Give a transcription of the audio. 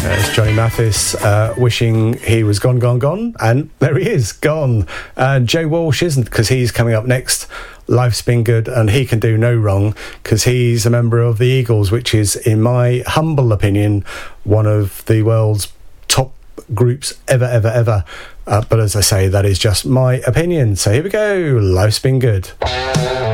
There's Johnny Mathis wishing he was gone, and there he is, gone. Joe Walsh isn't, because he's coming up next. Life's been good, and he can do no wrong, because he's a member of the Eagles, which is, in my humble opinion, one of the world's top groups ever. But as I say, that is just my opinion. So here we go. Life's been good.